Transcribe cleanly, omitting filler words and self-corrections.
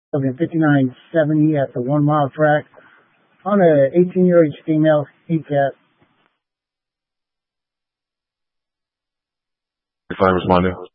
in 5970 at the 1 mile track on a 18-year-old female heat cat. If I responded.